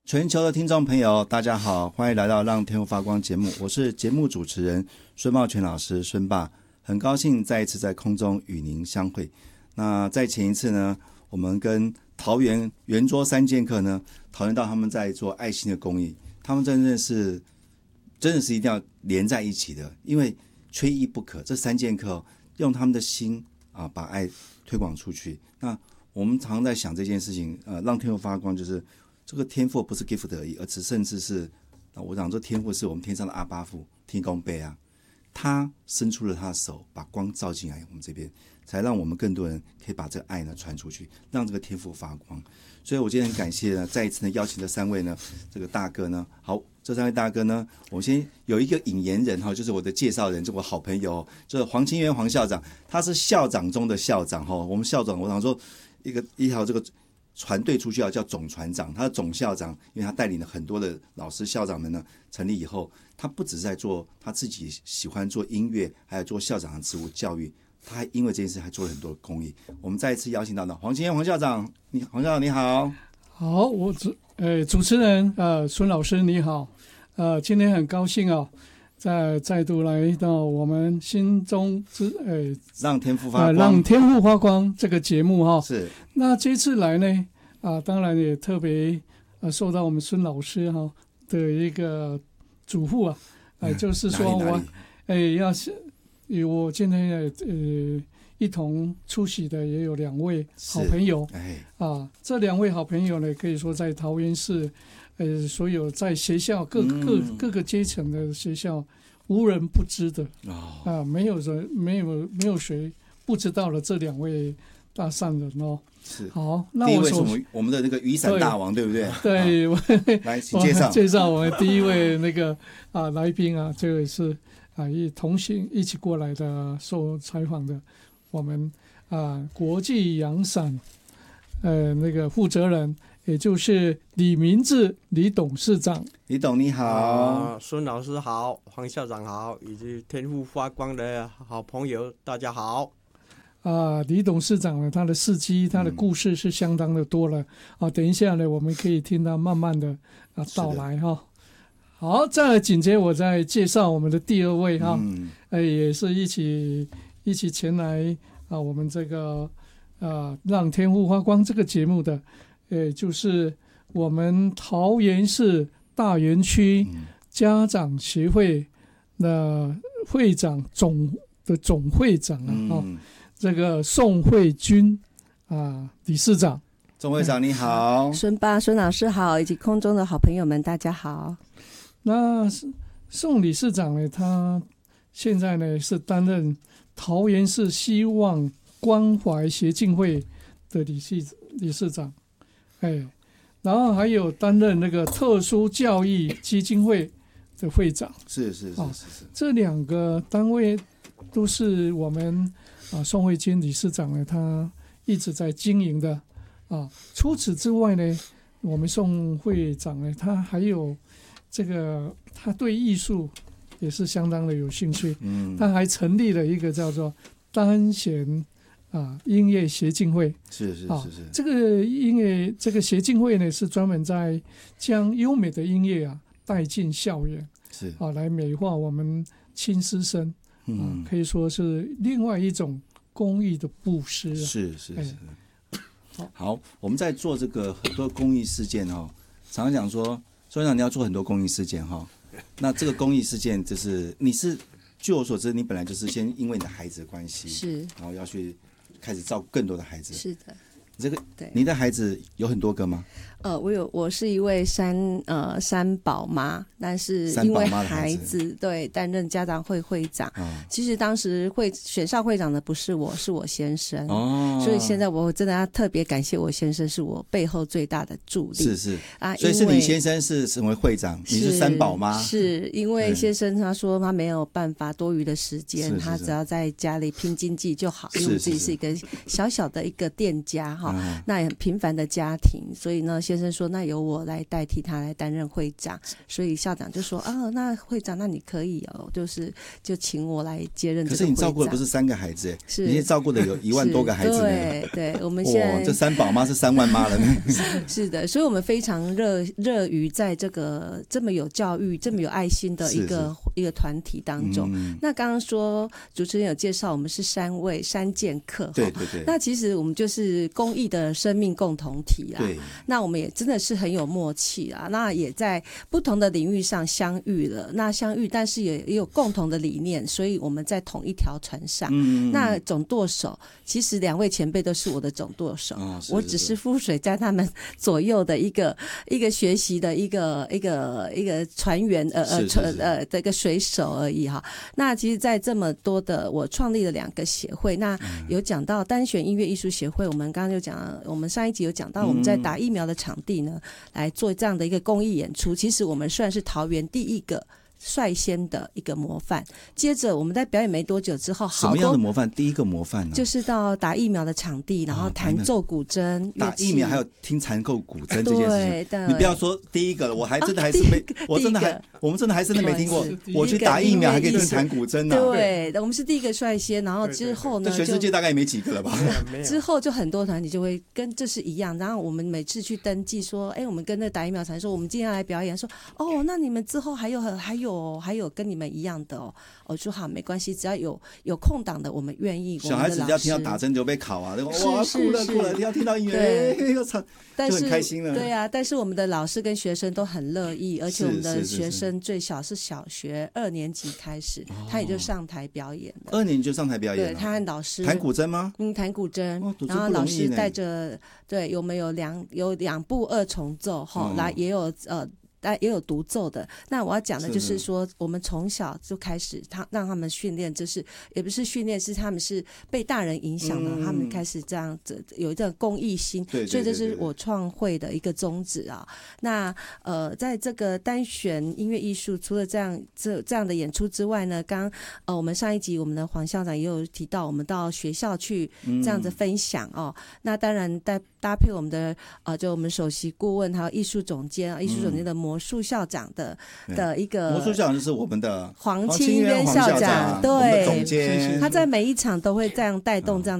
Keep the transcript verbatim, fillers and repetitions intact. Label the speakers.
Speaker 1: 全球的听众朋友大家好，欢迎来到让天赋发光节目，我是节目主持人孙茂全老师孙爸，很高兴再一次在空中与您相会。那在前一次呢，我们跟桃园圆桌三剑客呢讨论到他们在做爱心的公益，他们真的是真的是一定要连在一起的，因为缺一不可。这三剑客用他们的心啊，把爱推广出去。那我们常常在想这件事情，呃，让天赋发光，就是这个天赋不是 gift 而已，而是甚至是，我讲这天赋是我们天上的阿爸父天公伯啊，他伸出了他的手，把光照进来我们这边，才让我们更多人可以把这个爱呢传出去，让这个天赋发光。所以我今天很感谢呢，再一次呢邀请这三位呢，这个大哥呢，好，这三位大哥呢，我们先有一个引言人哈，就是我的介绍人，就是我好朋友，就是黄清源黄校长，他是校长中的校长哈，我们校长，我想说一个一条这个船队出去要叫总船长，他的总校长，因为他带领了很多的老师校长们呢，成立以后，他不只是在做他自己喜欢做音乐，还有做校长的职务教育，他还因为这件事还做了很多的公益。我们再一次邀请到呢黄清源黄校长，你黄校长你好。
Speaker 2: 好，我主呃主持人呃孙老师你好，呃今天很高兴哦，再再度来到我们心中之呃
Speaker 1: 让天赋发光、
Speaker 2: 呃、让天赋发光这个节目哈、哦。
Speaker 1: 是。那
Speaker 2: 这次来呢啊、呃，当然也特别呃受到我们孙老师哈、哦、的一个嘱咐啊，呃、嗯、就是说我哎要是我今天呃。一同出席的也有两位好朋友，哎啊，这两位好朋友呢，可以说在桃园市，呃，所有在学校各各、嗯、各个阶层的学校，无人不知的、哦、啊，没有人没有没有谁不知道了这两位大善人哦。
Speaker 1: 是
Speaker 2: 好，那
Speaker 1: 第一位是我们我们的那个雨伞大王， 对, 对不对？
Speaker 2: 对，我
Speaker 1: 来请介绍
Speaker 2: 介绍我们第一位那个啊来宾啊，这位是啊一同行一起过来的受采访的。我们啊，国际阳伞，呃，那个负责人，也就是李明志李董事长。
Speaker 1: 李董你好，
Speaker 3: 啊、孙老师好，黄校长好，以及天赋发光的好朋友大家好。
Speaker 2: 啊，李董事长呢，他的事迹，他的故事是相当的多了、嗯、啊。等一下呢，我们可以听他慢慢的啊道来哈。好，再来紧接我再介绍我们的第二位哈，嗯、呃，也是一起。一起前来啊，我们这个啊让天赋发光这个节目的，呃，就是我们桃园市大园区家长协会的会长总的总会长啊，嗯哦、这个宋慧君啊理事长。
Speaker 1: 宋会长你好，
Speaker 4: 孙爸孙老师好，以及空中的好朋友们大家好。
Speaker 2: 那宋理事长呢，他现在呢是担任桃园市希望关怀协进会的理事理事长，哎，然后还有担任那个特殊教育基金会的会长，
Speaker 1: 是是是是是，
Speaker 2: 这两个单位都是我们啊宋慧君理事长呢，他一直在经营的啊。除此之外呢，我们宋会长呢，他还有这个他对艺术也是相当的有兴趣，嗯，他还成立了一个叫做单弦啊音乐协进会，
Speaker 1: 是是是是、啊，
Speaker 2: 这个音乐这个协进会呢是专门在将优美的音乐啊带进校园，
Speaker 1: 是
Speaker 2: 啊来美化我们亲师生，啊、嗯、可以说是另外一种公益的布施、啊，
Speaker 1: 是是是、哎。好，好，我们在做这个很多公益事件哈，常常讲说，所以讲你要做很多公益事件哈。那这个公益事件就是你是据我所知，你本来就是先因为你的孩子的关系，
Speaker 4: 是，
Speaker 1: 然后要去开始照顾更多的孩子。
Speaker 4: 是的，
Speaker 1: 这个对，你的孩子有很多个吗？
Speaker 4: 呃，我有，我是一位三呃三宝妈，但是因为孩子对担任家长会会长、哦，其实当时会选上会长的不是我，是我先生哦，所以现在我真的要特别感谢我先生，是我背后最大的助力。
Speaker 1: 是是啊，所以是你先生是成为会长，你是三宝妈，
Speaker 4: 是因为先生他说他没有办法多余的时间，他只要在家里拼经济就好，因为我自己是一个小小的一个店家哈。 哈、嗯，那也很平凡的家庭，所以呢，先生说那由我来代替他来担任会长，所以校长就说啊，那会长那你可以哦，就是就请我来接任这个会长。
Speaker 1: 可是你照顾的不是三个孩子，
Speaker 4: 是
Speaker 1: 你现在照顾的有一万多个孩子呢。
Speaker 4: 对对，我们现在、
Speaker 1: 哦、这三宝妈是三万妈了呢。
Speaker 4: 是的，所以我们非常热热于在这个这么有教育、这么有爱心的一个一个团体当中。嗯、那刚刚说主持人有介绍，我们是三位三剑客，
Speaker 1: 对对对。
Speaker 4: 那其实我们就是公益的生命共同体啦。
Speaker 1: 对。
Speaker 4: 那我们也真的是很有默契啊，那也在不同的领域上相遇了。那相遇，但是也也有共同的理念，所以我们在同一条船上。嗯。那总舵手，其实两位前辈都是我的总舵手，哦、我只是浮水在他们左右的一个一个学习的一个一个一个船员呃呃船呃的一个水手而已哈。那其实，在这么多的，我创立了两个协会。那有讲到单选音乐艺术协会，我们刚刚就讲，我们上一集有讲到，我们在打疫苗的场地呢，来做这样的一个公益演出。其实我们算是桃园第一个率先的一个模范。接着我们在表演没多久之后，
Speaker 1: 什么样的模范？第一个模范呢？
Speaker 4: 就是到打疫苗的场地，然后弹奏古筝、哦、
Speaker 1: 打疫苗还有听弹奏古筝这件事情。你不要说第一个了，我还真的还是没，啊、我真的还我们真的还真的没听过。我去打疫苗还可以听弹古筝呢、啊。
Speaker 4: 对，我们是第一个率先，然后之后呢，
Speaker 1: 这全世界大概也没几个了吧？
Speaker 4: 之后就很多团体就会跟这是一样，然后我们每次去登记说，哎，我们跟那打疫苗团说，我们今天要来表演，说哦，那你们之后还有还有。还有跟你们一样的哦，我说好没关系，只要有有空档的，我们愿意。
Speaker 1: 小孩子只要听到打针就被考啊，哇，哭了哭了，要听到音乐，又唱，就很开心了。
Speaker 4: 对啊，但是我们的老师跟学生都很乐意，而且我们的学生最小是小学二年级开始，他也就上台表演了。
Speaker 1: 二年级就上台表演了，
Speaker 4: 对，他和老师
Speaker 1: 弹古筝吗？
Speaker 4: 嗯，弹古筝，然后老师带着，对，有没有两有两部二重奏哈，来也有呃。但也有独奏的。那我要讲的就是说，我们从小就开始，他让他们训练，就是也不是训练，是他们是被大人影响的，嗯、他们开始这样子有一个公益心，
Speaker 1: 对对对对，
Speaker 4: 所以这是我创会的一个宗旨啊。那呃，在这个单选音乐艺术，除了这样这这样的演出之外呢，刚呃我们上一集我们的黄校长也有提到，我们到学校去这样子分享哦。嗯、那当然搭搭配我们的呃，就我们首席顾问还有艺术总监啊，艺术总监的魔术校长的、嗯、的一个
Speaker 1: 魔术校长就是我们的
Speaker 4: 黄清渊校长，对，
Speaker 1: 总监，
Speaker 4: 他在每一场都会这样带动这样的